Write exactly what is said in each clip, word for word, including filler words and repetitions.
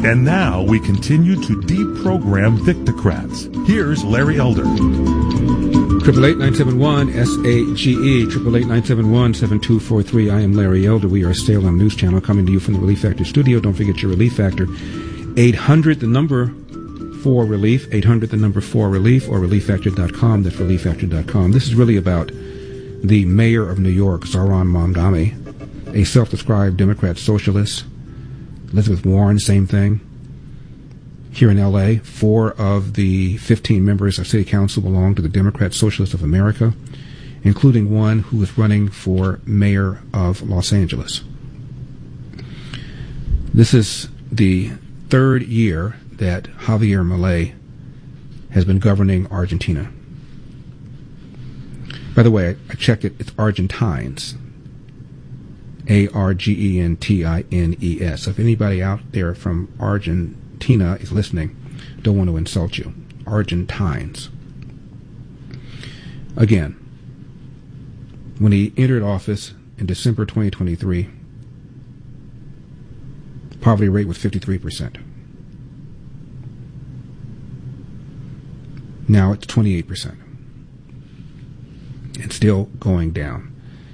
And now we continue to deprogram Victocrats. Here's Larry Elder. Triple eight nine seven one S A G E. Triple eight nine seven one seven two four three. I am Larry Elder. We are Salem News Channel coming to you from the Relief Factor studio. Don't forget your Relief Factor. Eight hundred the number for relief. Eight hundred the number for relief or relief factor dot com. That's relief factor dot com. This is really about the mayor of New York, Zohran Mamdani, a self-described Democrat socialist. Elizabeth Warren, same thing. Here in L A, four of the fifteen members of City Council belong to the Democrat Socialists of America, including one who is running for mayor of Los Angeles. This is the third year that Javier Milei has been governing Argentina. By the way, I checked it, it's Argentines. A R G E N T I N E S. So if anybody out there from Argentina is listening, don't want to insult you. Argentines. Again, when he entered office in December twenty twenty-three, poverty rate was fifty-three percent. Now it's twenty-eight percent. And still going down.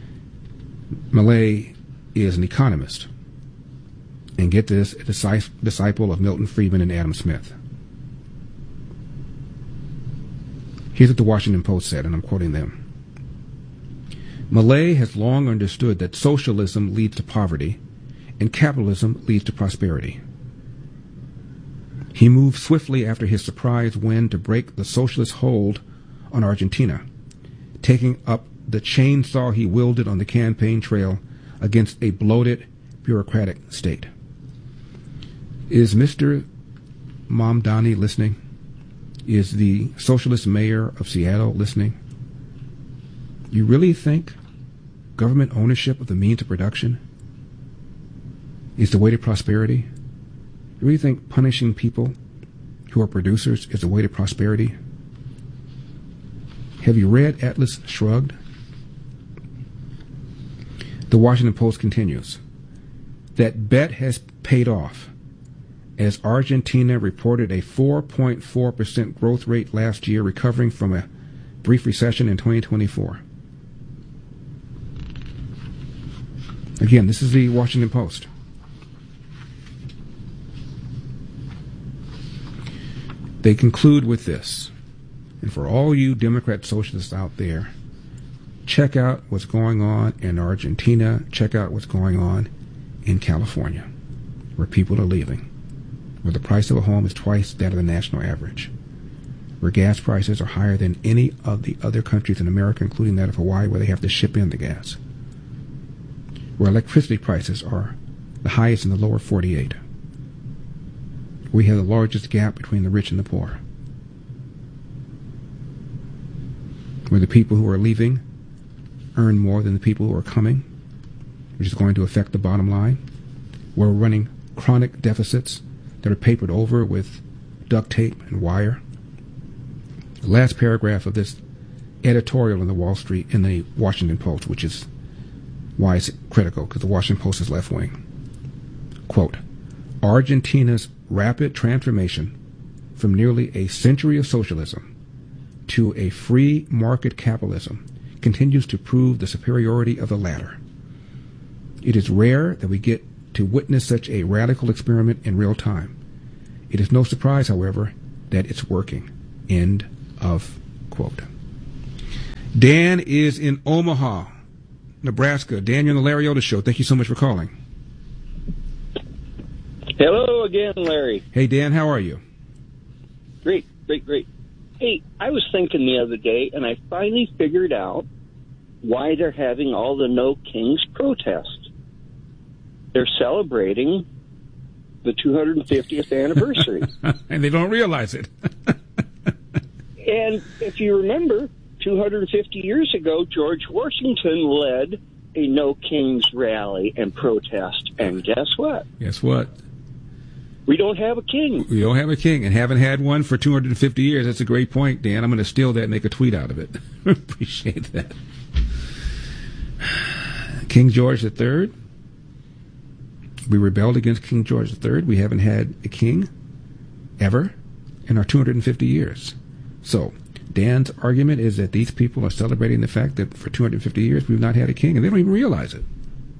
Milei is an economist, and get this, a disciple of Milton Friedman and Adam Smith. Here's what the Washington Post said, and I'm quoting them. Milei has long understood that socialism leads to poverty and capitalism leads to prosperity. He moved swiftly after his surprise win to break the socialist hold on Argentina, taking up the chainsaw he wielded on the campaign trail against a bloated, bureaucratic state. Is Mister Mamdani listening? Is the socialist mayor of Seattle listening? You really think government ownership of the means of production is the way to prosperity? You really think punishing people who are producers is the way to prosperity? Have you read Atlas Shrugged? The Washington Post continues. That bet has paid off, as Argentina reported a four point four percent growth rate last year, recovering from a brief recession in twenty twenty-four. Again, this is the Washington Post. They conclude with this. And for all you Democrat socialists out there, check out what's going on in Argentina. Check out what's going on in California, where people are leaving, where the price of a home is twice that of the national average, where gas prices are higher than any of the other countries in America, including that of Hawaii, where they have to ship in the gas, where electricity prices are the highest in the lower forty-eight. We have the largest gap between the rich and the poor, where the people who are leaving earn more than the people who are coming, which is going to affect the bottom line. We're running chronic deficits that are papered over with duct tape and wire. The last paragraph of this editorial in the Wall Street, in the Washington Post, which is why it's critical, because the Washington Post is left wing. Quote, Argentina's rapid transformation from nearly a century of socialism to a free market capitalism continues to prove the superiority of the latter. It is rare that we get to witness such a radical experiment in real time. It is no surprise, however, that it's working. End of quote. Dan is in Omaha, Nebraska. Dan, you're on the Larry Elder Show. Thank you so much for calling. Hello again, Larry. Hey, Dan, how are you? Great, great, great. Hey, I was thinking the other day, and I finally figured out why they're having all the No Kings protests. They're celebrating the two hundred fiftieth anniversary. And they don't realize it. And if you remember, two hundred fifty years ago, George Washington led a No Kings rally and protest. And guess what? Guess what? We don't have a king. We don't have a king and haven't had one for two hundred fifty years. That's a great point, Dan. I'm going to steal that and make a tweet out of it. Appreciate that. King George the Third. We rebelled against King George the Third. We haven't had a king ever in our two hundred fifty years. So Dan's argument is that these people are celebrating the fact that for two hundred fifty years we've not had a king, and they don't even realize it.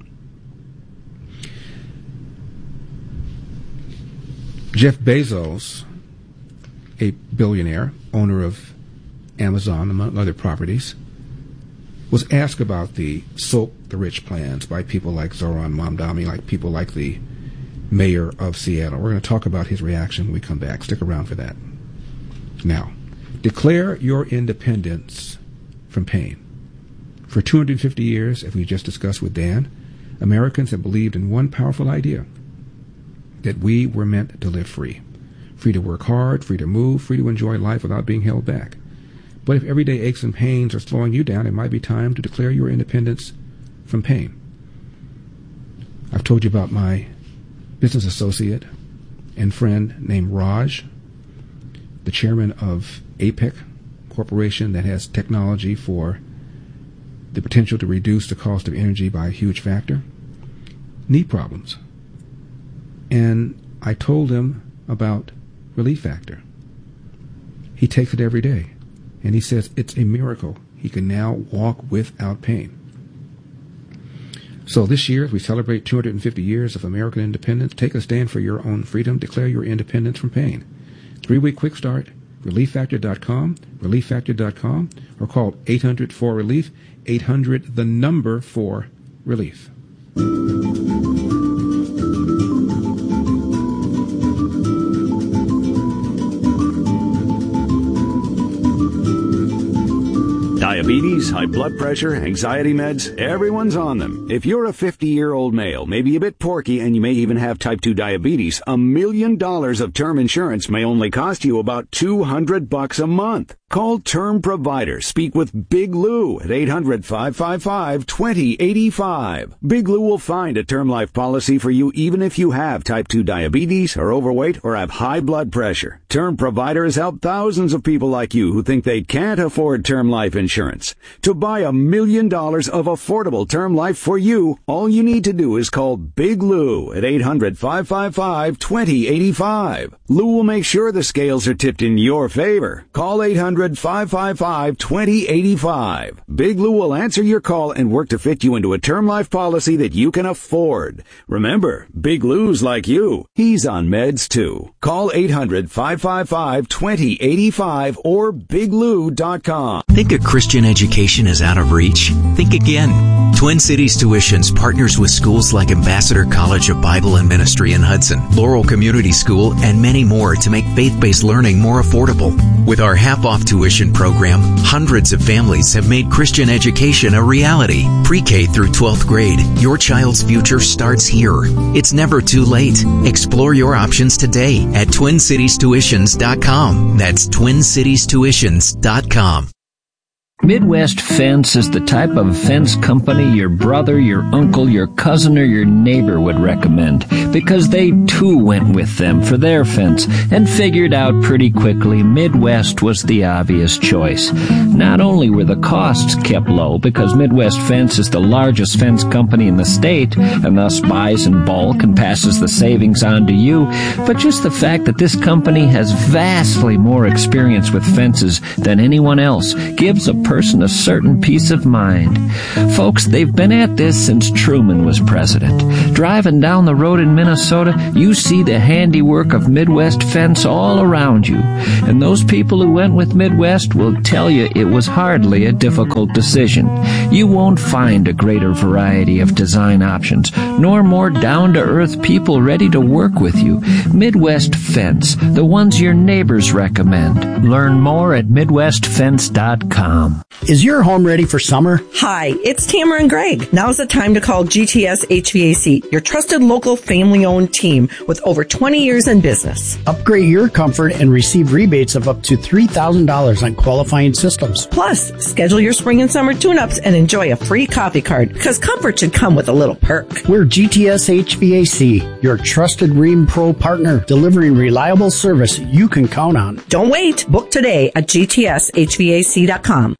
Jeff Bezos, a billionaire, owner of Amazon, among other properties, was asked about the soak the rich plans by people like Zoran Mamdani, like people like the mayor of Seattle. We're going to talk about his reaction when we come back. Stick around for that. Now, declare your independence from pain. For two hundred fifty years, as we just discussed with Dan, Americans have believed in one powerful idea, that we were meant to live free. Free to work hard, free to move, free to enjoy life without being held back. But if everyday aches and pains are slowing you down, it might be time to declare your independence from pain. I've told you about my business associate and friend named Raj, the chairman of APEC Corporation that has technology for the potential to reduce the cost of energy by a huge factor. Knee problems. And I told him about Relief Factor. He takes it every day. And he says it's a miracle. He can now walk without pain. So this year, as we celebrate two hundred fifty years of American independence, take a stand for your own freedom. Declare your independence from pain. Three-week quick start, relief factor dot com, relief factor dot com, or call eight hundred four relief, eight hundred the number four relief. Diabetes, high blood pressure, anxiety meds, everyone's on them. If you're a fifty-year-old male, maybe a bit porky, and you may even have type two diabetes, a million dollars of term insurance may only cost you about two hundred bucks a month. Call Term Provider. Speak with Big Lou at eight hundred, five five five, two zero eight five. Big Lou will find a term life policy for you even if you have type two diabetes, are overweight, or have high blood pressure. Term Provider has helped thousands of people like you who think they can't afford term life insurance. To buy a million dollars of affordable term life for you, all you need to do is call Big Lou at eight hundred, five five five, two zero eight five. Lou will make sure the scales are tipped in your favor. Call eight hundred, five five five, two zero eight five. Big Lou will answer your call and work to fit you into a term life policy that you can afford. Remember, Big Lou's like you. He's on meds too. Call eight hundred, five five five, two zero eight five or big lou dot com. Think a Christian education is out of reach? Think again. Twin Cities Tuitions partners with schools like Ambassador College of Bible and Ministry in Hudson, Laurel Community School, and many more to make faith-based learning more affordable. With our half-off tuition program, hundreds of families have made Christian education a reality. Pre-K through twelfth grade, your child's future starts here. It's never too late. Explore your options today at twin cities tuitions dot com. That's twin cities tuitions dot com. Midwest Fence is the type of fence company your brother, your uncle, your cousin, or your neighbor would recommend, because they too went with them for their fence and figured out pretty quickly Midwest was the obvious choice. Not only were the costs kept low, because Midwest Fence is the largest fence company in the state and thus buys in bulk and passes the savings on to you, but just the fact that this company has vastly more experience with fences than anyone else gives a person a certain peace of mind. Folks, they've been at this since Truman was president. Driving down the road in Minnesota, you see the handiwork of Midwest Fence all around you. And those people who went with Midwest will tell you it was hardly a difficult decision. You won't find a greater variety of design options, nor more down-to-earth people ready to work with you. Midwest Fence, the ones your neighbors recommend. Learn more at midwest fence dot com. Is your home ready for summer? Hi, it's Tamara and Greg. Now's the time to call G T S H V A C, your trusted local family-owned team with over twenty years in business. Upgrade your comfort and receive rebates of up to three thousand dollars on qualifying systems. Plus, schedule your spring and summer tune-ups and enjoy a free coffee card, because comfort should come with a little perk. We're G T S H V A C, your trusted Rheem Pro partner, delivering reliable service you can count on. Don't wait. Book today at G T S H V A C dot com.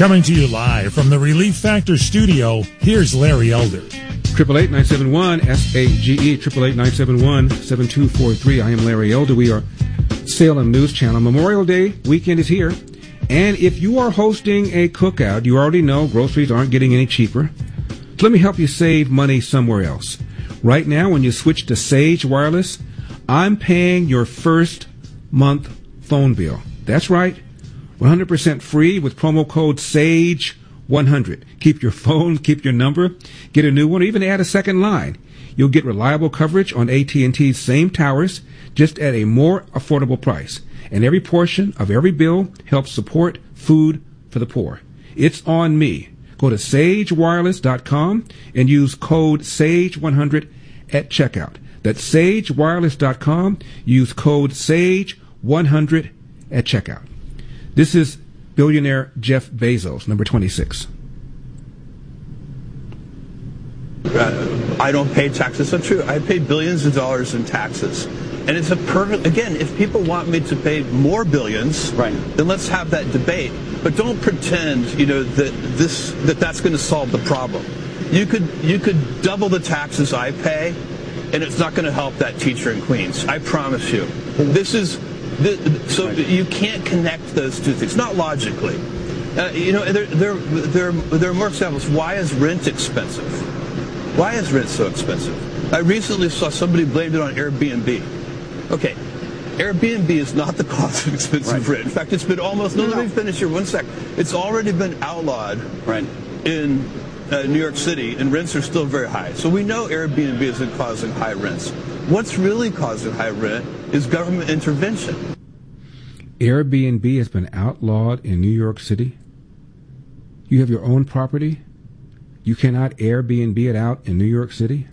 Coming to you live from the Relief Factor studio, here's Larry Elder. Triple eight nine seven one S A G E triple eight nine seven one seven two four three. I am Larry Elder. We are Salem News Channel. Memorial Day weekend is here, and if you are hosting a cookout, you already know groceries aren't getting any cheaper. So let me help you save money somewhere else. Right now, when you switch to Sage Wireless, I'm paying your first month phone bill. That's right, one hundred percent free with promo code SAGE one hundred. Keep your phone, keep your number, get a new one, or even add a second line. You'll get reliable coverage on A T and T's same towers, just at a more affordable price. And every portion of every bill helps support food for the poor. It's on me. Go to sage wireless dot com and use code SAGE one hundred at checkout. That's sage wireless dot com. Use code SAGE one hundred at checkout. This is billionaire Jeff Bezos, number twenty-six. Uh, I don't pay taxes. That's true. I pay billions of dollars in taxes. And it's a perfect, again, if people want me to pay more billions, right, then let's have that debate. But don't pretend, you know, that this that that's going to solve the problem. You could you could double the taxes I pay, and it's not going to help that teacher in Queens. I promise you. This is this, so you can't connect those two things, not logically. Uh, you know, there there there there are more examples. Why is rent expensive? Why is rent so expensive? I recently saw somebody blamed it on Airbnb. Okay, Airbnb is not the cause of expensive right. rent. In fact, it's been almost, no, no, let me finish here one sec. It's already been outlawed right. in uh, New York City, and rents are still very high. So we know Airbnb isn't causing high rents. What's really causing high rent is government intervention. Airbnb has been outlawed in New York City. You have your own property. You cannot Airbnb it out in New York City.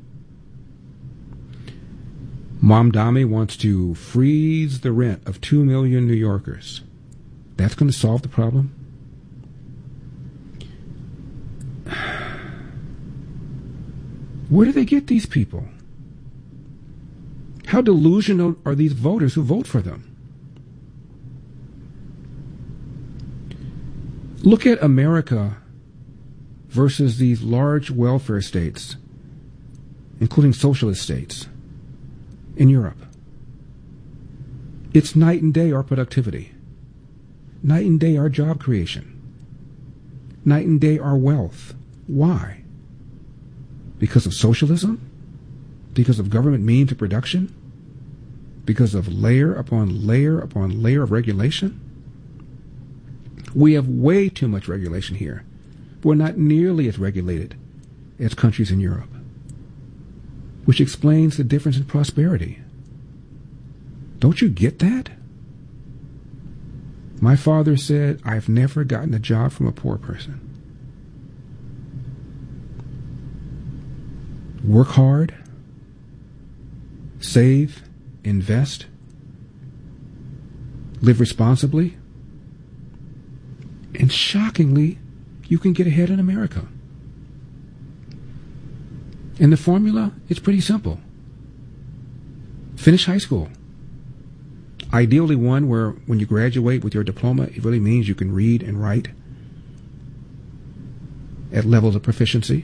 Mamdani wants to freeze the rent of two million New Yorkers. That's going to solve the problem? Where do they get these people? How delusional are these voters who vote for them? Look at America versus these large welfare states, including socialist states. In Europe, it's night and day our productivity, night and day our job creation, night and day our wealth. Why? Because of socialism? Because of government means of production? Because of layer upon layer upon layer of regulation? We have way too much regulation here. We're not nearly as regulated as countries in Europe, which explains the difference in prosperity. Don't you get that? My father said, I've never gotten a job from a poor person. Work hard, save, invest, live responsibly, and shockingly, you can get ahead in America. And the formula is pretty simple. Finish high school. Ideally one where when you graduate with your diploma, it really means you can read and write at levels of proficiency.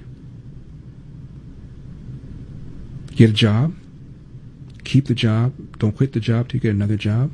Get a job. Keep the job. Don't quit the job till you get another job.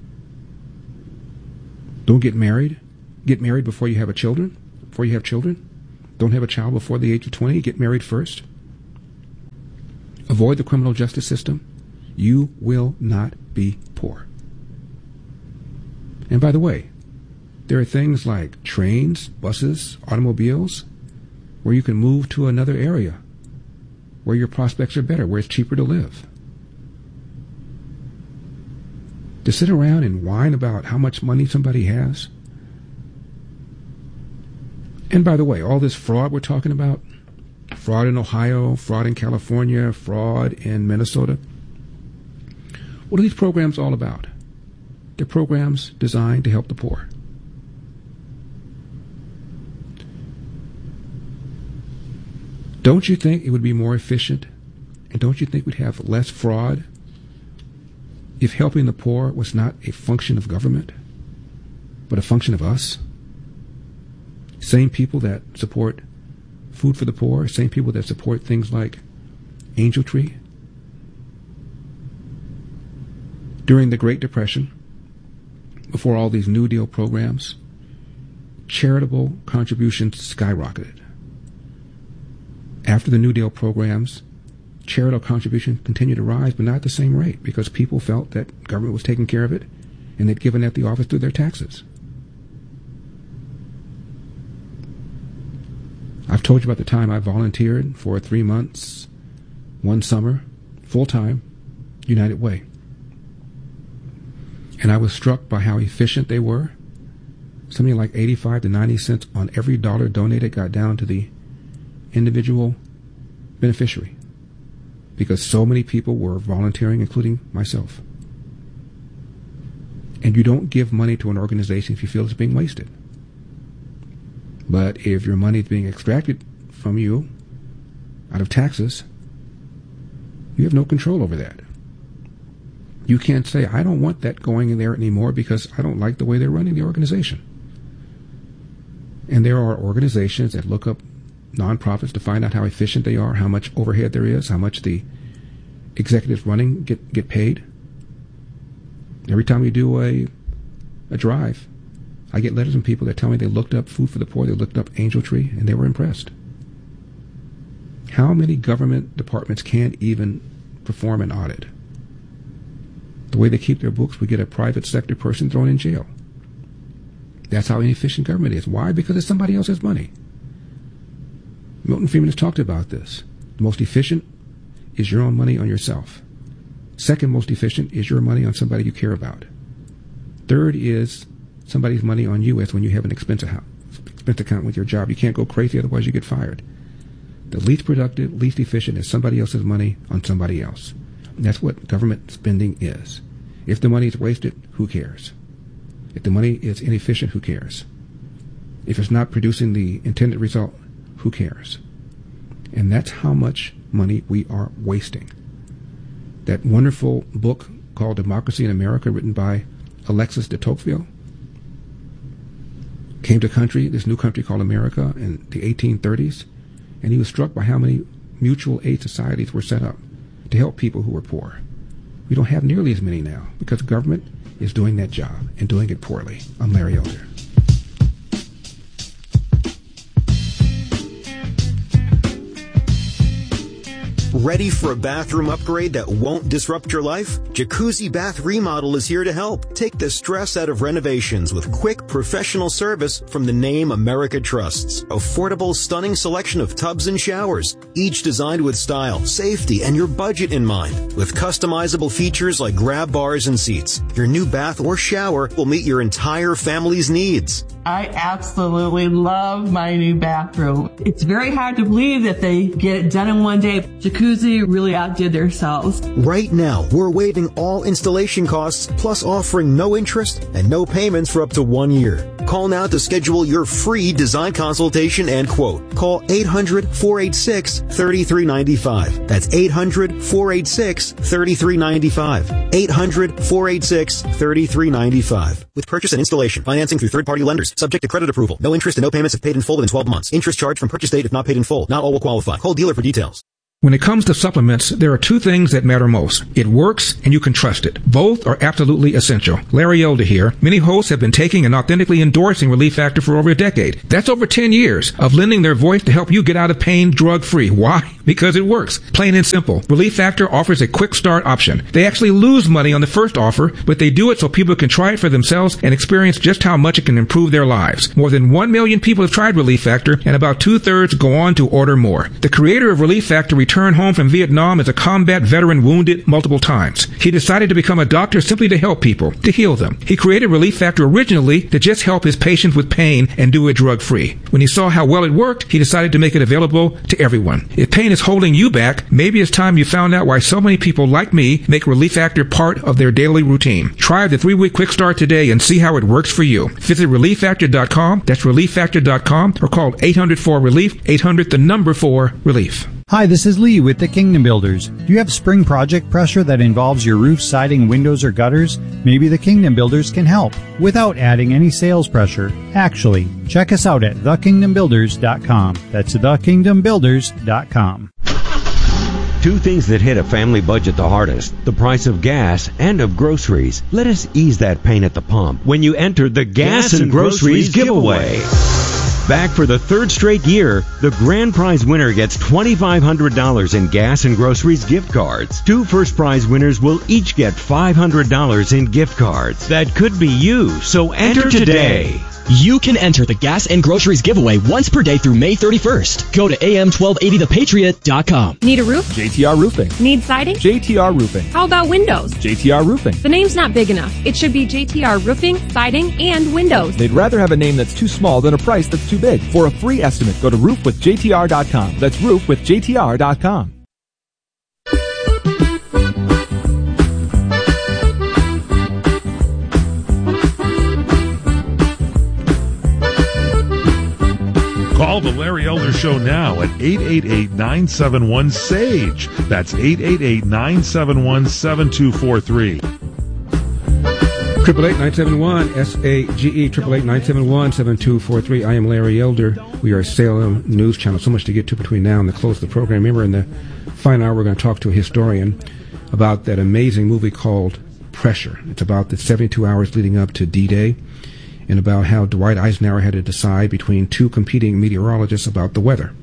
Don't get married. Get married before you have a children. Before you have children. Don't have a child before the age of twenty. Get married first. Avoid the criminal justice system. You will not be poor. And by the way, there are things like trains, buses, automobiles, where you can move to another area, where your prospects are better, where it's cheaper to live. To sit around and whine about how much money somebody has. And by the way, all this fraud we're talking about, fraud in Ohio, fraud in California, fraud in Minnesota. What are these programs all about? They're programs designed to help the poor. Don't you think it would be more efficient, and don't you think we'd have less fraud if helping the poor was not a function of government, but a function of us? Same people that support Food for the Poor, same people that support things like Angel Tree. During the Great Depression, before all these New Deal programs, charitable contributions skyrocketed. After the New Deal programs, charitable contributions continued to rise, but not at the same rate, because people felt that government was taking care of it, and they'd given that the office through their taxes. I've told you about the time I volunteered for three months, one summer, full-time, United Way. And I was struck by how efficient they were. Something like eighty-five to ninety cents on every dollar donated got down to the individual beneficiary, because so many people were volunteering, including myself. And you don't give money to an organization if you feel it's being wasted. But if your money is being extracted from you out of taxes, you have no control over that. You can't say, I don't want that going in there anymore because I don't like the way they're running the organization. And there are organizations that look up nonprofits to find out how efficient they are, how much overhead there is, how much the executives running get, get paid. Every time we do a, a drive, I get letters from people that tell me they looked up Food for the Poor, they looked up Angel Tree, and they were impressed. How many government departments can't even perform an audit? The way they keep their books, we get a private sector person thrown in jail. That's how inefficient government is. Why? Because it's somebody else's money. Milton Friedman has talked about this. The most efficient is your own money on yourself. Second most efficient is your money on somebody you care about. Third is somebody's money on you as when you have an expense account, expense account with your job. You can't go crazy, otherwise you get fired. The least productive, least efficient is somebody else's money on somebody else. And that's what government spending is. If the money is wasted, who cares? If the money is inefficient, who cares? If it's not producing the intended result, who cares? And that's how much money we are wasting. That wonderful book called Democracy in America, written by Alexis de Tocqueville, came to country, this new country called America, in the eighteen thirties, and he was struck by how many mutual aid societies were set up to help people who were poor. We don't have nearly as many now because government is doing that job and doing it poorly. I'm Larry Elder. Ready for a bathroom upgrade that won't disrupt your life? Jacuzzi Bath Remodel is here to help. Take the stress out of renovations with quick, professional service from the name America trusts. Affordable, stunning selection of tubs and showers, each designed with style, safety, and your budget in mind. With customizable features like grab bars and seats, your new bath or shower will meet your entire family's needs. I absolutely love my new bathroom. It's very hard to believe that they get it done in one day. Jacuzzi really outdid themselves. Right now, we're waiving all installation costs, plus offering no interest and no payments for up to one year. Call now to schedule your free design consultation and quote. Call eight hundred, four eight six, three three nine five. That's eight hundred, four eight six, three three nine five. eight hundred, four eight six, three three nine five. With purchase and installation, financing through third-party lenders, subject to credit approval. No interest and no payments if paid in full within twelve months. Interest charged from purchase date if not paid in full. Not all will qualify. Call dealer for details. When it comes to supplements, there are two things that matter most. It works and you can trust it. Both are absolutely essential. Larry Elder here. Many hosts have been taking and authentically endorsing Relief Factor for over a decade. That's over ten years of lending their voice to help you get out of pain drug-free. Why? Because it works. Plain and simple. Relief Factor offers a quick start option. They actually lose money on the first offer, but they do it so people can try it for themselves and experience just how much it can improve their lives. More than one million people have tried Relief Factor, and about two-thirds go on to order more. The creator of Relief Factor returned home from Vietnam as a combat veteran wounded multiple times. He decided to become a doctor simply to help people, to heal them. He created Relief Factor originally to just help his patients with pain and do it drug-free. When he saw how well it worked, he decided to make it available to everyone. If pain is holding you back, maybe it's time you found out why so many people like me make Relief Factor part of their daily routine. Try the three-week quick start today and see how it works for you. Visit relief factor dot com, that's relief factor dot com, or call eight hundred four relief, eight hundred the number four relief. Hi, this is Lee with the Kingdom Builders. Do you have spring project pressure that involves your roof, siding, windows, or gutters? Maybe the Kingdom Builders can help without adding any sales pressure. Actually, check us out at the kingdom builders dot com. That's the kingdom builders dot com. Two things that hit a family budget the hardest, the price of gas and of groceries. Let us ease that pain at the pump when you enter the Gas, gas and, and Groceries, groceries giveaway. giveaway. Back for the third straight year, the grand prize winner gets two thousand five hundred dollars in gas and groceries gift cards. Two first prize winners will each get five hundred dollars in gift cards. That could be you, so enter, enter today. today. You can enter the Gas and Groceries giveaway once per day through May thirty-first. Go to A M twelve eighty the patriot dot com. Need a roof? J T R Roofing. Need siding? J T R Roofing. How about windows? J T R Roofing. The name's not big enough. It should be J T R Roofing, Siding, and Windows. They'd rather have a name that's too small than a price that's too big. For a free estimate, go to roof with J T R dot com. That's roof with J T R dot com. Call the Larry Elder Show now at eight eight eight, nine seven one, S A G E. That's eight eight eight, nine seven one, seven two four three. eight eight eight, nine seven one, S A G E, eight eight eight, nine seven one, seven two four three. I am Larry Elder. We are a Salem News Channel. So much to get to between now and the close of the program. Remember, in the final hour, we're going to talk to a historian about that amazing movie called Pressure. It's about the seventy-two hours leading up to D-Day, and about how Dwight Eisenhower had to decide between two competing meteorologists about the weather.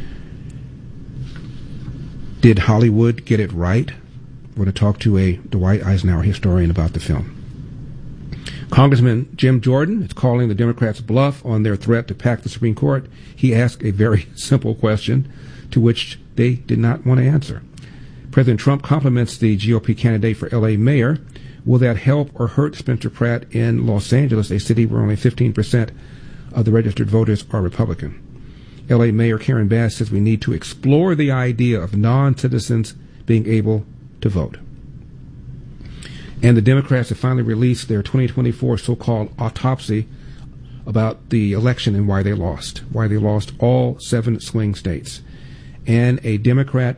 Did Hollywood get it right? We're going to talk to a Dwight Eisenhower historian about the film. Congressman Jim Jordan is calling the Democrats' bluff on their threat to pack the Supreme Court. He asked a very simple question to which they did not want to answer. President Trump compliments the G O P candidate for L A mayor. Will that help or hurt Spencer Pratt in Los Angeles, a city where only fifteen percent of the registered voters are Republican? L A Mayor Karen Bass says we need to explore the idea of non-citizens being able to vote. And the Democrats have finally released their twenty twenty-four so-called autopsy about the election and why they lost, why they lost all seven swing states. And a Democrat,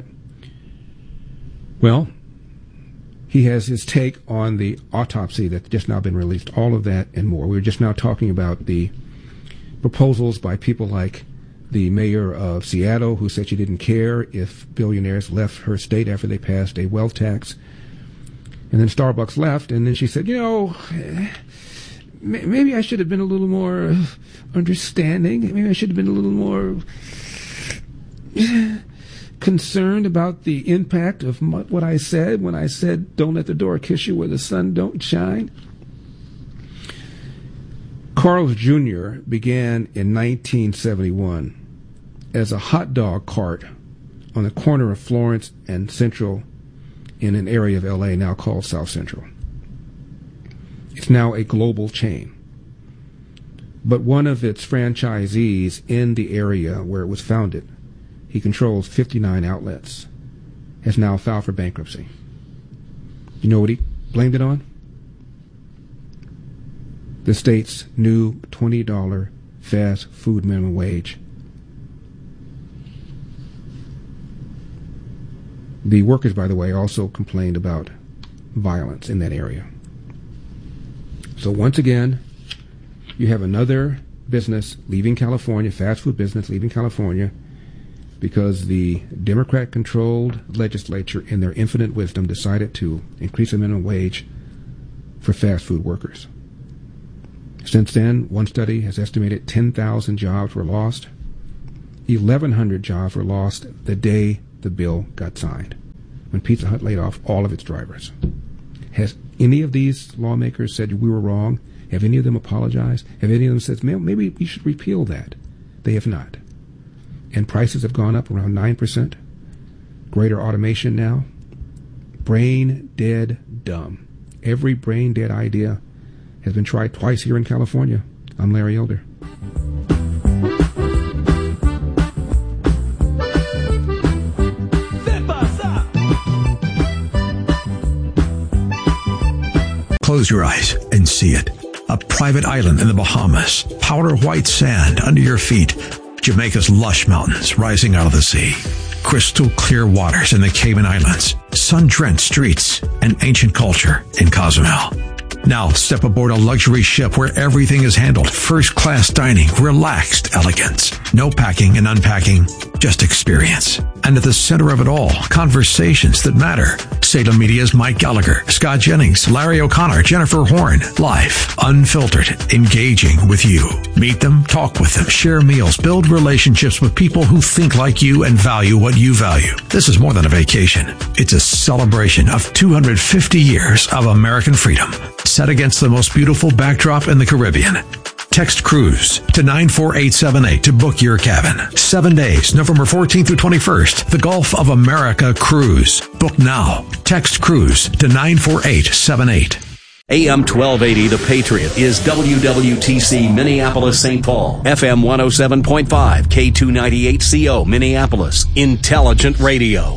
well, he has his take on the autopsy that's just now been released, all of that and more. We were just now talking about the proposals by people like the mayor of Seattle, who said she didn't care if billionaires left her state after they passed a wealth tax. And then Starbucks left, and then she said, you know, maybe I should have been a little more understanding. Maybe I should have been a little more concerned about the impact of what I said when I said, don't let the door kiss you where the sun don't shine. Carl's Junior began in nineteen seventy-one as a hot dog cart on the corner of Florence and Central in an area of L A now called South Central. It's now a global chain. But one of its franchisees in the area where it was founded, he controls fifty-nine outlets, has now filed for bankruptcy. You know what he blamed it on? The state's new twenty dollars fast food minimum wage. The workers, by the way, also complained about violence in that area. So once again, you have another business leaving California, fast food business leaving California, because the Democrat-controlled legislature, in their infinite wisdom, decided to increase the minimum wage for fast food workers. Since then, one study has estimated ten thousand jobs were lost. eleven hundred jobs were lost the day the bill got signed, when Pizza Hut laid off all of its drivers. Has any of these lawmakers said we were wrong? Have any of them apologized? Have any of them said, maybe we should repeal that? They have not. And prices have gone up around nine percent. Greater automation now. Brain dead dumb. Every brain dead idea has been tried twice here in California. I'm Larry Elder. Close your eyes and see it. A private island in the Bahamas. Powder white sand under your feet. Jamaica's lush mountains rising out of the sea. crystal clear waters in the Cayman Islands, sun-drenched streets, and ancient culture in Cozumel. Now step aboard a luxury ship where everything is handled first-class dining, relaxed elegance. No packing and unpacking, just experience. And at the center of it all, conversations that matter. Salem Media's Mike Gallagher, Scott Jennings, Larry O'Connor, Jennifer Horn. Live, unfiltered, engaging with you. Meet them, talk with them, share meals, build relationships with people who think like you and value what you value. This is more than a vacation. It's a celebration of two hundred fifty years of American freedom, set against the most beautiful backdrop in the Caribbean. Text cruise to nine four eight seven eight to book your cabin. Seven days, November fourteenth through twenty-first. The Gulf of America Cruise. Book now. Text cruise to nine four eight seven eight. A M twelve eighty The Patriot is W W T C Minneapolis Saint Paul. F M one oh seven point five, K two ninety-eight C O Minneapolis. Intelligent radio.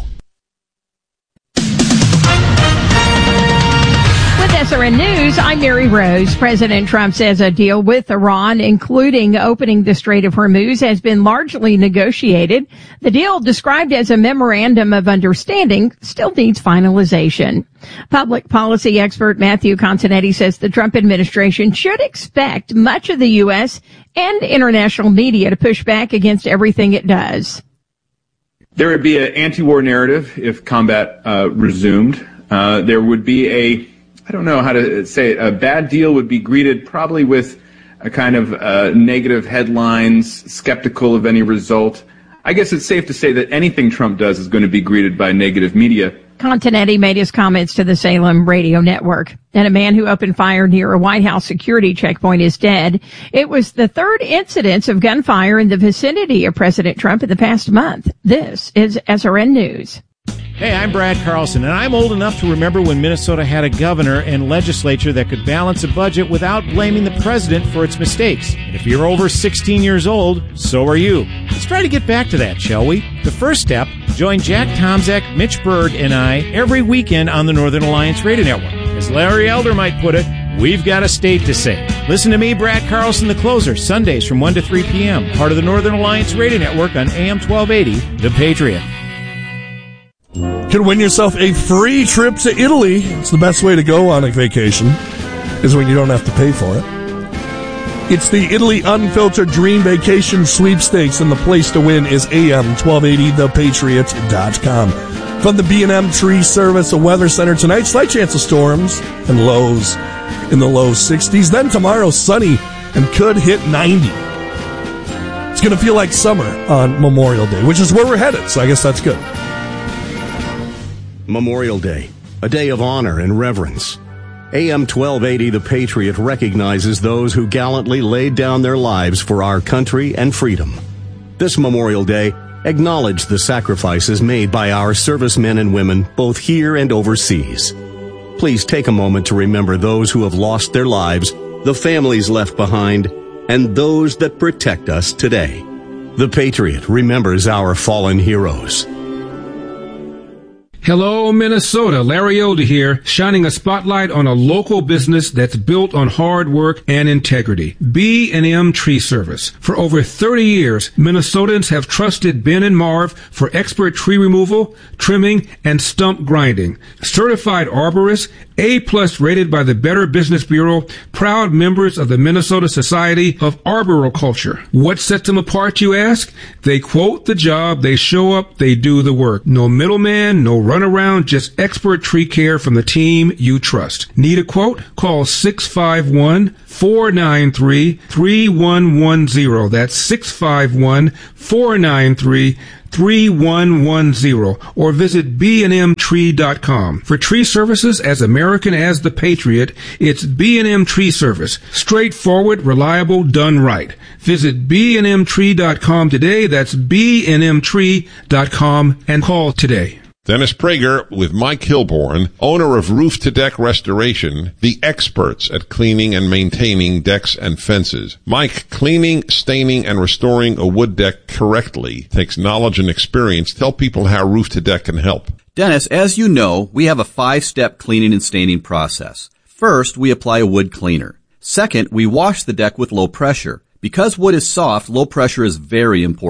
S R N News, I'm Mary Rose. President Trump says a deal with Iran, including opening the Strait of Hormuz, has been largely negotiated. The deal, described as a memorandum of understanding, still needs finalization. Public policy expert Matthew Continetti says the Trump administration should expect much of the U S and international media to push back against everything it does. There would be an anti-war narrative if combat uh, resumed. Uh, there would be a I don't know how to say it. A bad deal would be greeted probably with a kind of uh, negative headlines, skeptical of any result. I guess it's safe to say that anything Trump does is going to be greeted by negative media. Continetti made his comments to the Salem radio network. And a man who opened fire near a White House security checkpoint is dead. It was the third incidence of gunfire in the vicinity of President Trump in the past month. This is S R N News. Hey, I'm Brad Carlson, and I'm old enough to remember when Minnesota had a governor and legislature that could balance a budget without blaming the president for its mistakes. And if you're over sixteen years old, so are you. Let's try to get back to that, shall we? The first step, join Jack Tomzak, Mitch Berg, and I every weekend on the Northern Alliance Radio Network. As Larry Elder might put it, we've got a state to say. Listen to me, Brad Carlson, the closer, Sundays from one to three p.m., part of the Northern Alliance Radio Network on A M twelve eighty, The Patriot. Could win yourself a free trip to Italy. It's the best way to go on a vacation, is when you don't have to pay for it. It's the Italy Unfiltered Dream Vacation Sweepstakes, and the place to win is A M twelve eighty the patriot dot com. From the B and M Tree Service, a weather center tonight, slight chance of storms and lows in the low sixties. Then tomorrow, sunny and could hit ninety. It's going to feel like summer on Memorial Day, which is where we're headed, so I guess that's good. Memorial Day, a day of honor and reverence. A M twelve eighty The Patriot recognizes those who gallantly laid down their lives for our country and freedom. This Memorial Day, acknowledge the sacrifices made by our servicemen and women both here and overseas. Please take a moment to remember those who have lost their lives, the families left behind, and those that protect us today. The Patriot remembers our fallen heroes. Hello, Minnesota. Larry Elder here, shining a spotlight on a local business that's built on hard work and integrity. B and M Tree Service. For over thirty years, Minnesotans have trusted Ben and Marv for expert tree removal, trimming, and stump grinding. Certified arborists, A-plus rated by the Better Business Bureau, proud members of the Minnesota Society of Arboriculture. What sets them apart, you ask? They quote the job, they show up, they do the work. No middleman, no runaround, just expert tree care from the team you trust. Need a quote? Call six five one, four nine three, three one one zero. That's six five one, four nine three, three one one zero, or visit b and m tree dot com. For tree services as American as the Patriot, it's B and M Tree Service. Straightforward, reliable, done right. Visit b and m tree dot com today. That's b and m tree dot com, and call today. Dennis Prager with Mike Hilborn, owner of Roof to Deck Restoration, the experts at cleaning and maintaining decks and fences. Mike, cleaning, staining, and restoring a wood deck correctly takes knowledge and experience. Tell people how Roof to Deck can help. Dennis, as you know, we have a five-step cleaning and staining process. First, we apply a wood cleaner. Second, we wash the deck with low pressure. Because wood is soft, low pressure is very important.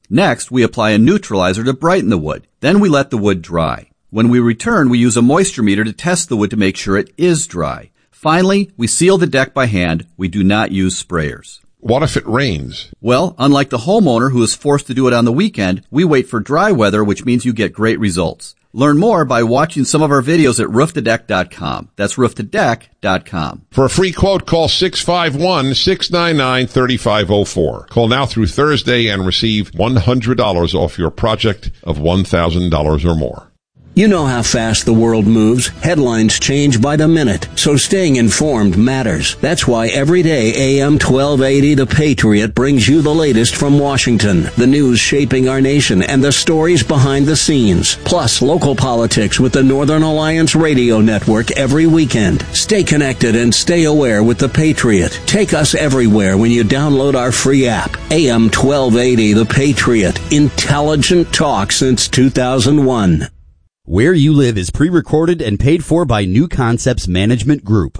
Next, we apply a neutralizer to brighten the wood. Then we let the wood dry. When we return, we use a moisture meter to test the wood to make sure it is dry. Finally, we seal the deck by hand. We do not use sprayers. What if it rains? Well, unlike the homeowner who is forced to do it on the weekend, we wait for dry weather, which means you get great results. Learn more by watching some of our videos at roof to deck dot com. That's roof to deck dot com. For a free quote, call six five one, six nine nine, three five zero four. Call now through Thursday and receive one hundred dollars off your project of one thousand dollars or more. You know how fast the world moves. Headlines change by the minute, so staying informed matters. That's why every day A M twelve eighty The Patriot brings you the latest from Washington, the news shaping our nation, and the stories behind the scenes. Plus, local politics with the Northern Alliance Radio Network every weekend. Stay connected and stay aware with The Patriot. Take us everywhere when you download our free app. A M twelve eighty The Patriot. Intelligent talk since two thousand one. Where You Live is pre-recorded and paid for by New Concepts Management Group.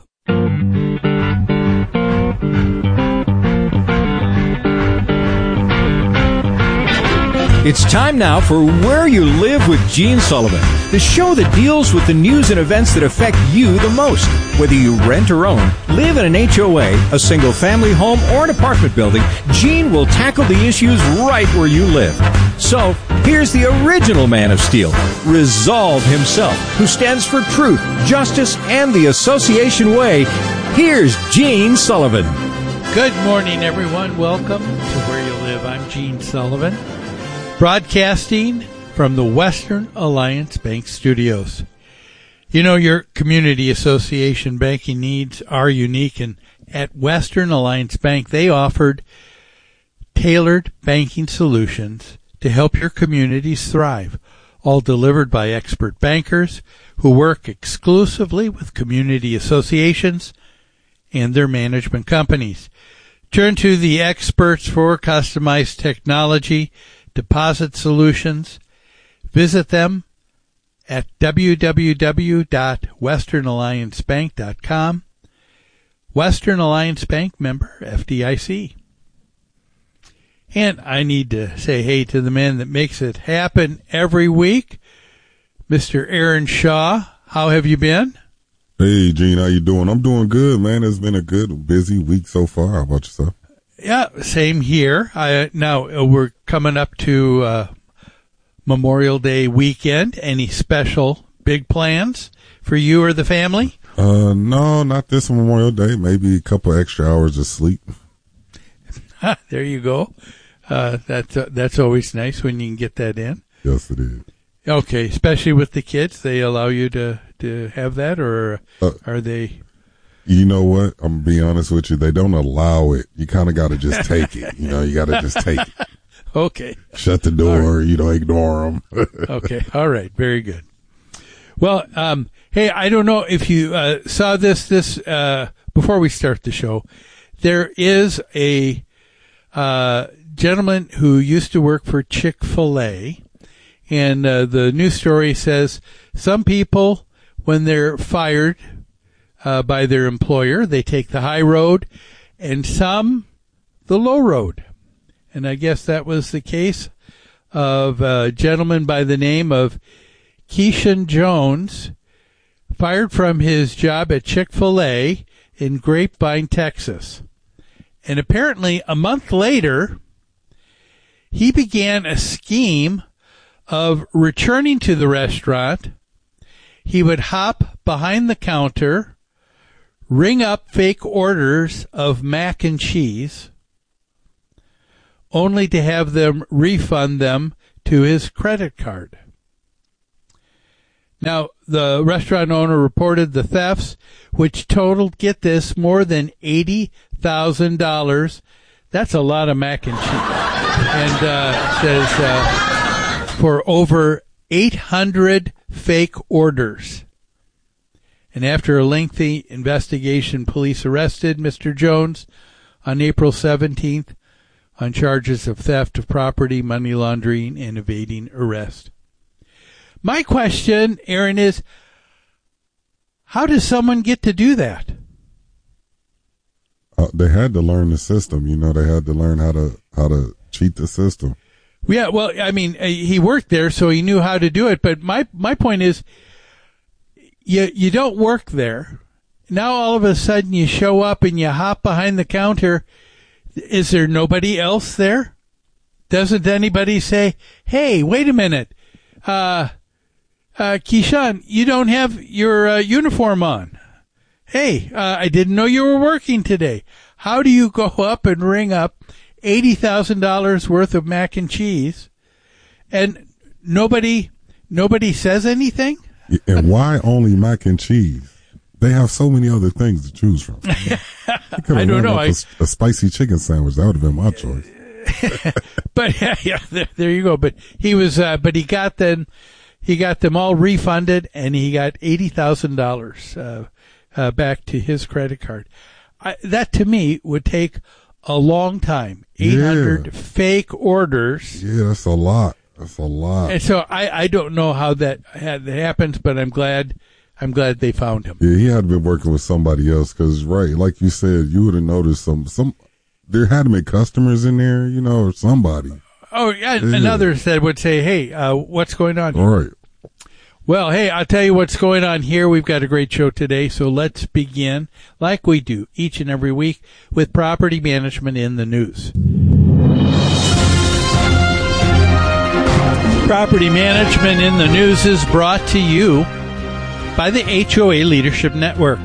It's time now for Where You Live with Gene Sullivan, the show that deals with the news and events that affect you the most. Whether you rent or own, live in an H O A, a single-family home, or an apartment building, Gene will tackle the issues right where you live. So, here's the original Man of Steel, Resolve himself, who stands for truth, justice, and the Association Way. Here's Gene Sullivan. Good morning, everyone. Welcome to Where You Live. I'm Gene Sullivan, broadcasting from the Western Alliance Bank Studios. You know, your community association banking needs are unique, and at Western Alliance Bank, they offered tailored banking solutions to help your communities thrive, all delivered by expert bankers who work exclusively with community associations and their management companies. Turn to the experts for customized technology deposit solutions. Visit them at w w w dot western alliance bank dot com. Western Alliance Bank, member F D I C. And I need to say hey to the man that makes it happen every week, Mister Aaron Shaw. How have you been? Hey, Gene, how you doing? I'm doing good, man. It's been a good, busy week so far. How about yourself? Yeah, same here. I, now, uh, we're coming up to uh, Memorial Day weekend. Any special big plans for you or the family? Uh, no, not this Memorial Day. Maybe a couple extra hours of sleep. There you go. Uh, that's uh, that's always nice when you can get that in. Yes, it is. Okay, especially with the kids, they allow you to, to have that, or uh, are they? You know what? I'm gonna be honest with you. They don't allow it. You kind of got to just take it. You know, you got to just take it. Okay. Shut the door. Right. You don't ignore them. Okay. All right. Very good. Well, um, hey, I don't know if you uh, saw this. This uh, before we start the show, there is a uh, gentleman who used to work for Chick-fil-A, and uh, the news story says some people, when they're fired Uh, by their employer, they take the high road, and some the low road. And I guess that was the case of a gentleman by the name of Keyshawn Jones, fired from his job at Chick-fil-A in Grapevine, Texas. And apparently a month later, he began a scheme of returning to the restaurant. He would hop behind the counter, ring up fake orders of mac and cheese, only to have them refund them to his credit card. Now, the restaurant owner reported the thefts, which totaled, get this, more than eighty thousand dollars. That's a lot of mac and cheese. And uh, says uh, for over eight hundred fake orders. And after a lengthy investigation, police arrested Mister Jones on April seventeenth on charges of theft of property, money laundering, and evading arrest. My question, Aaron, is how does someone get to do that? Uh, they had to learn the system. You know, they had to learn how to how to cheat the system. Yeah, well, I mean, uh, he worked there, so he knew how to do it. But my my point is, you you don't work there. Now all of a sudden you show up and you hop behind the counter. Is there nobody else there? Doesn't anybody say, "Hey, wait a minute, uh, uh, Keyshawn, you don't have your uh, uniform on. Hey, uh, I didn't know you were working today." How do you go up and ring up eighty thousand dollars worth of mac and cheese, and nobody nobody says anything? And why only mac and cheese? They have so many other things to choose from. I don't know. A, I, a spicy chicken sandwich, that would have been my choice. But yeah, yeah there, there you go. But he was, uh, but he got them, he got them all refunded, and he got eighty thousand dollars uh, uh, back to his credit card. I, that to me would take a long time. eight hundred yeah. fake orders. Yeah, that's a lot. That's a lot. And so I, I don't know how that, had, that happens, but I'm glad. I'm glad they found him. Yeah, he had been working with somebody else because, right, like you said, you would have noticed some, some, there had to be customers in there, you know, or somebody. Oh, yeah, yeah. And others that would say, hey, uh, what's going on here? All right. Well, hey, I'll tell you what's going on here. We've got a great show today, so let's begin, like we do each and every week, with property management in the news. Property management in the news is brought to you by the H O A Leadership Network.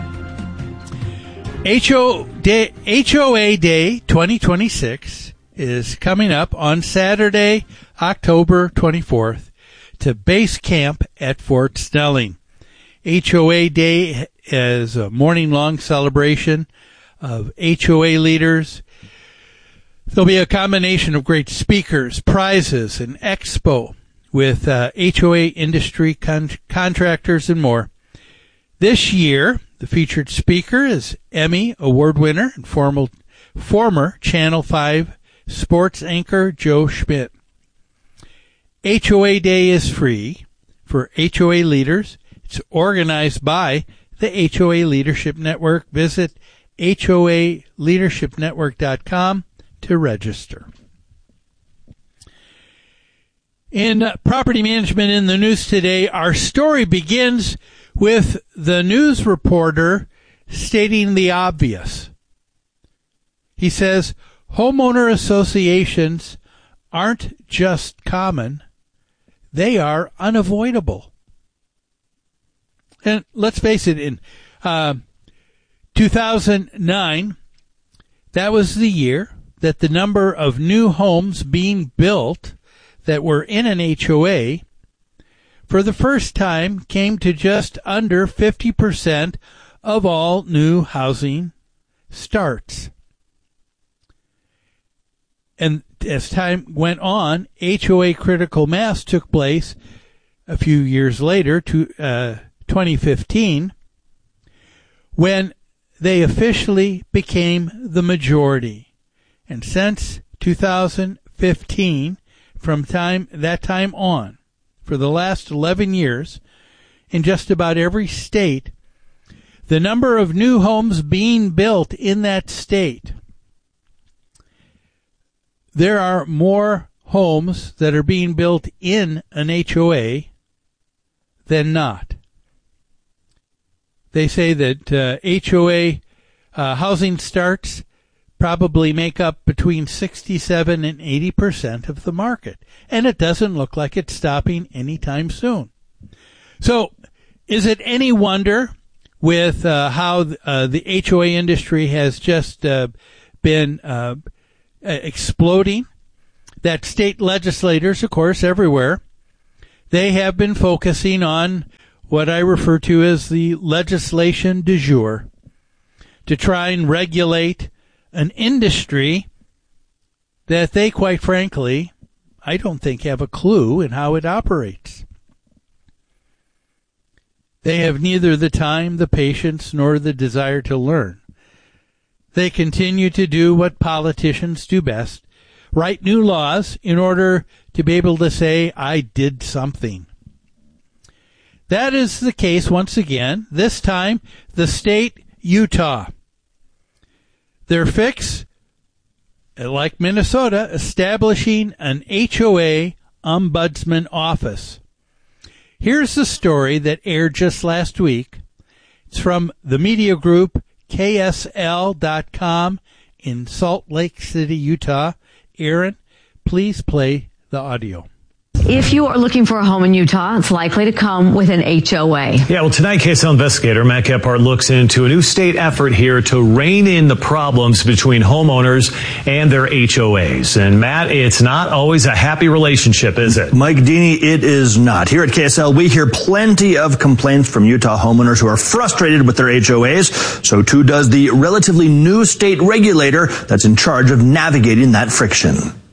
H O Day, H O A Day twenty twenty-six is coming up on Saturday, October twenty-fourth, to base camp at Fort Snelling. H O A Day is a morning-long celebration of H O A leaders. There'll be a combination of great speakers, prizes, and expo with uh, H O A industry con- contractors and more. This year, the featured speaker is Emmy Award winner and former, former Channel five sports anchor Joe Schmidt. H O A Day is free for H O A leaders. It's organized by the H O A Leadership Network. Visit H O A leadership network dot com to register. In uh, property management in the news today, our story begins with the news reporter stating the obvious. He says, homeowner associations aren't just common, they are unavoidable. And let's face it, in uh, two thousand nine, that was the year that the number of new homes being built that were in an H O A for the first time came to just under fifty percent of all new housing starts. And as time went on, H O A critical mass took place a few years later, to uh, twenty fifteen, when they officially became the majority. And since two thousand fifteen, from time that time on, for the last eleven years, in just about every state, the number of new homes being built in that state, there are more homes that are being built in an H O A than not. They say that uh, H O A uh, housing starts probably make up between sixty-seven and eighty percent of the market. And it doesn't look like it's stopping anytime soon. So is it any wonder with uh, how uh, the H O A industry has just uh, been uh, exploding that state legislators, of course, everywhere, they have been focusing on what I refer to as the legislation du jour to try and regulate an industry that they, quite frankly, I don't think have a clue in how it operates. They have neither the time, the patience, nor the desire to learn. They continue to do what politicians do best, write new laws in order to be able to say, I did something. That is the case once again, this time the state Utah. Their fix, like Minnesota, establishing an H O A ombudsman office. Here's the story that aired just last week. It's from the media group K S L dot com in Salt Lake City, Utah. Aaron, please play the audio. If you are looking for a home in Utah, it's likely to come with an H O A. Yeah, well, tonight, K S L investigator Matt Gephardt looks into a new state effort here to rein in the problems between homeowners and their H O As. And Matt, it's not always a happy relationship, is it? Mike Deeney, it is not. Here at K S L, we hear plenty of complaints from Utah homeowners who are frustrated with their H O As. So too does the relatively new state regulator that's in charge of navigating that friction.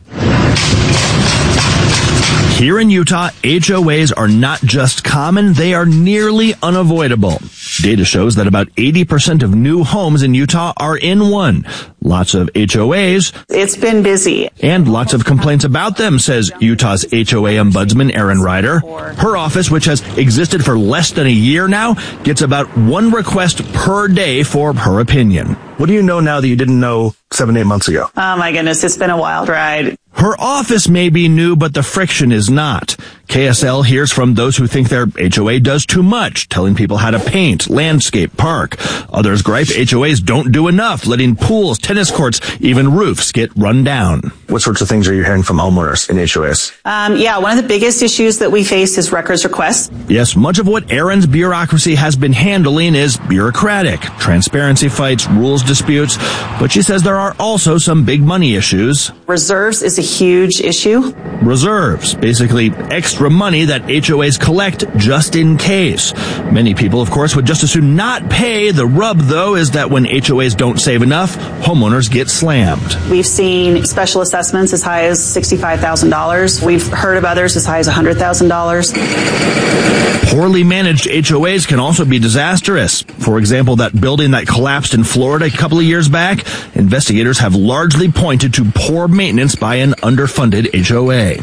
Here in Utah, H O As are not just common, they are nearly unavoidable. Data shows that about eighty percent of new homes in Utah are in one. Lots of H O As. It's been busy. And lots of complaints about them, says Utah's H O A ombudsman Erin Ryder. Her office, which has existed for less than a year now, gets about one request per day for her opinion. What do you know now that you didn't know seven, eight months ago? Oh my goodness, it's been a wild ride. Her office may be new, but the friction is not. K S L hears from those who think their H O A does too much, telling people how to paint, landscape, park. Others gripe H O As don't do enough, letting pools, tennis courts, even roofs get run down. What sorts of things are you hearing from homeowners in H O As? Um, yeah, one of the biggest issues that we face is records requests. Yes, much of what Erin's bureaucracy has been handling is bureaucratic. Transparency fights, rules disputes. But she says there are also some big money issues. Reserves is a huge issue. Reserves, basically extra money that H O As collect just in case. Many people, of course, would just as soon not pay. The rub, though, is that when H O As don't save enough, homeowners get slammed. We've seen special assessments as high as sixty-five thousand dollars. We've heard of others as high as one hundred thousand dollars. Poorly managed H O As can also be disastrous. For example, that building that collapsed in Florida a couple of years back, investigators have largely pointed to poor maintenance by an underfunded H O A.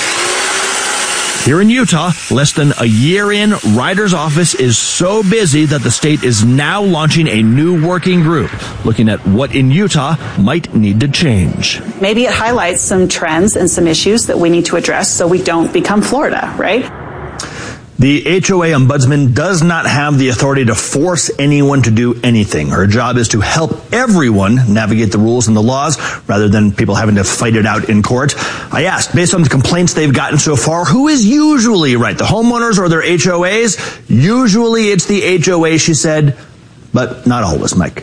Here in Utah, less than a year in, Ryder's office is so busy that the state is now launching a new working group looking at what in Utah might need to change. Maybe it highlights some trends and some issues that we need to address so we don't become Florida, right? The H O A ombudsman does not have the authority to force anyone to do anything. Her job is to help everyone navigate the rules and the laws rather than people having to fight it out in court. I asked, based on the complaints they've gotten so far, who is usually right, the homeowners or their H O As? Usually it's the H O A, she said, but not always, Mike.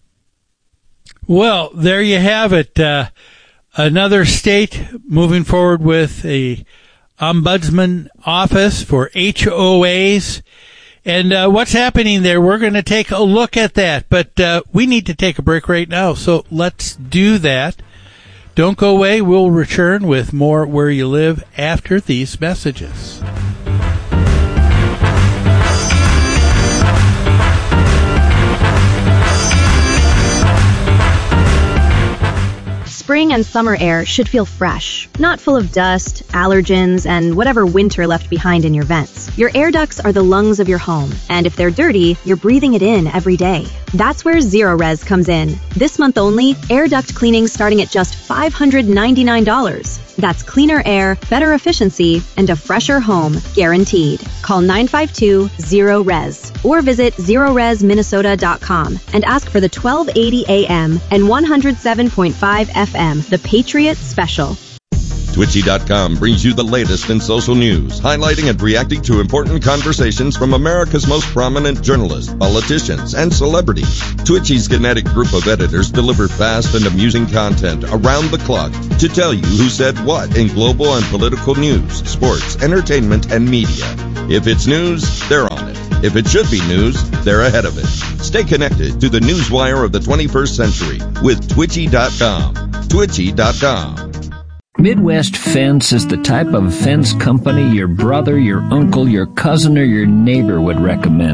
Well, there you have it. Uh, another state moving forward with a ombudsman office for H O As. And uh, what's happening there, we're going to take a look at that. But uh, we need to take a break right now, so let's do that. Don't go away. We'll return with more Where You Live after these messages. Spring and summer air should feel fresh, not full of dust, allergens, and whatever winter left behind in your vents. Your air ducts are the lungs of your home, and if they're dirty, you're breathing it in every day. That's where Zerorez comes in. This month only, air duct cleaning starting at just five hundred ninety-nine dollars. That's cleaner air, better efficiency, and a fresher home, guaranteed. Call nine five two, zero res or visit zero res minnesota dot com and ask for the twelve eighty A M and one oh seven point five F M, The Patriot Special. Twitchy dot com brings you the latest in social news, highlighting and reacting to important conversations from America's most prominent journalists, politicians, and celebrities. Twitchy's kinetic group of editors deliver fast and amusing content around the clock to tell you who said what in global and political news, sports, entertainment, and media. If it's news, they're on it. If it should be news, they're ahead of it. Stay connected to the newswire of the twenty-first century with Twitchy dot com. Twitchy dot com. Midwest Fence is the type of fence company your brother, your uncle, your cousin, or your neighbor would recommend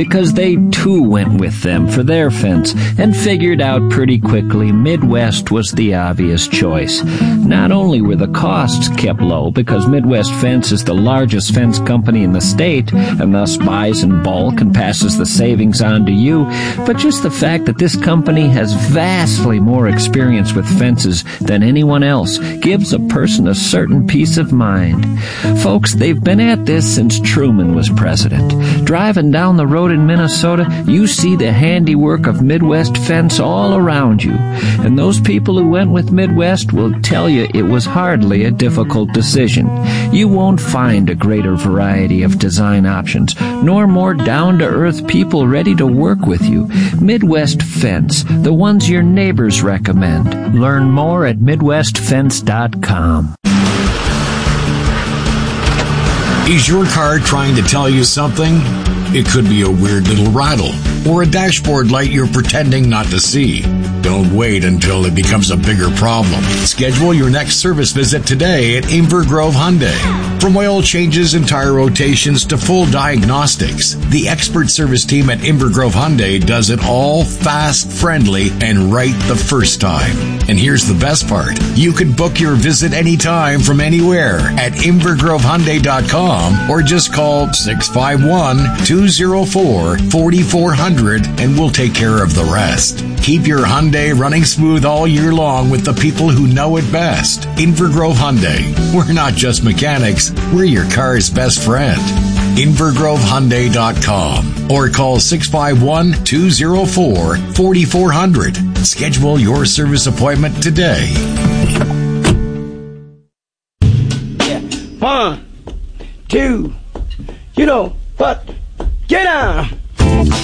because they too went with them for their fence and figured out pretty quickly Midwest was the obvious choice. Not only were the costs kept low because Midwest Fence is the largest fence company in the state and thus buys in bulk and passes the savings on to you, but just the fact that this company has vastly more experience with fences than anyone else gives a person a certain peace of mind. Folks, they've been at this since Truman was president. Driving down the road in Minnesota, you see the handiwork of Midwest Fence all around you. And those people who went with Midwest will tell you it was hardly a difficult decision. You won't find a greater variety of design options, nor more down-to-earth people ready to work with you. Midwest Fence, the ones your neighbors recommend. Learn more at midwest fence dot com. Is your car trying to tell you something? It could be a weird little rattle or a dashboard light you're pretending not to see. Don't wait until it becomes a bigger problem. Schedule your next service visit today at Inver Grove Hyundai. From oil changes and tire rotations to full diagnostics, the expert service team at Inver Grove Hyundai does it all fast, friendly, and right the first time. And here's the best part. You can book your visit anytime from anywhere at inver grove hyundai dot com or just call six five one, two oh four, four four zero zero and we'll take care of the rest. Keep your Hyundai running smooth all year long with the people who know it best. Inver Grove Hyundai. We're not just mechanics, we're your car's best friend. inver grove hyundai dot com or call six five one, two oh four, four four zero zero. Schedule your service appointment today. Yeah. One, two, you know, but get down.